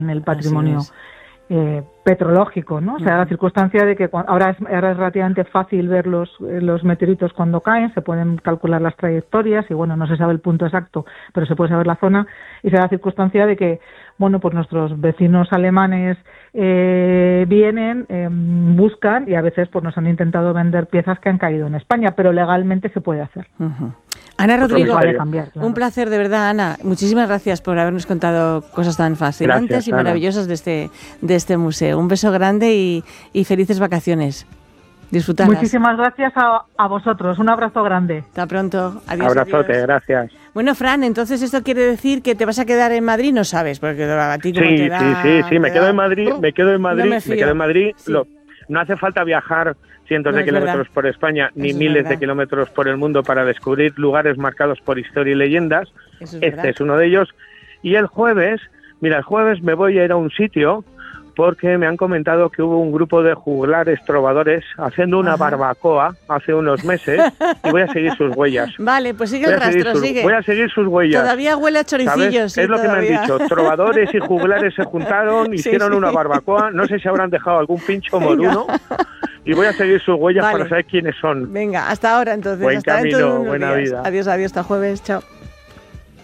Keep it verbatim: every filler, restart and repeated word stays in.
en el patrimonio eh, petrológico, ¿no? O sea, la circunstancia de que cuando, ahora, es, ahora es relativamente fácil ver los, los meteoritos cuando caen, se pueden calcular las trayectorias y, bueno, no se sabe el punto exacto, pero se puede saber la zona, y se da la circunstancia de que, bueno, pues nuestros vecinos alemanes eh, vienen, eh, buscan y a veces pues nos han intentado vender piezas que han caído en España, pero legalmente se puede hacer. Uh-huh. Ana Rodrigo, vale cambiar, claro. Un placer de verdad, Ana. Muchísimas gracias por habernos contado cosas tan fascinantes gracias, y maravillosas de este, de este museo. Un beso grande y, y felices vacaciones. Disfrutarlas. Muchísimas gracias a, a vosotros. Un abrazo grande. Hasta pronto. Adiós. Abrazote, adiós. Gracias. Bueno, Fran, entonces esto quiere decir que te vas a quedar en Madrid, no sabes, porque a ti como sí, te da, sí, sí, sí, me da... quedo en Madrid, uh, me quedo en Madrid, no me, me quedo en Madrid. Sí. Lo, no hace falta viajar cientos no, de kilómetros verdad. por España, ni Eso miles de kilómetros por el mundo para descubrir lugares marcados por historia y leyendas. Eso es este verdad. es uno de ellos. Y el jueves, mira, el jueves me voy a ir a un sitio porque me han comentado que hubo un grupo de juglares trovadores haciendo una Ajá. barbacoa hace unos meses y voy a seguir sus huellas. Vale, pues sigue el rastro, sus, sigue. Voy a seguir sus huellas. Todavía huele a choricillos. Sí, es lo todavía. que me han dicho. Trovadores y juglares se juntaron, sí, hicieron sí. una barbacoa. No sé si habrán dejado algún pincho moruno. Y voy a seguir sus huellas vale. para saber quiénes son. Venga, hasta ahora entonces. Buen hasta camino, dentro de unos buena días. vida. Adiós, adiós, hasta jueves. Chao.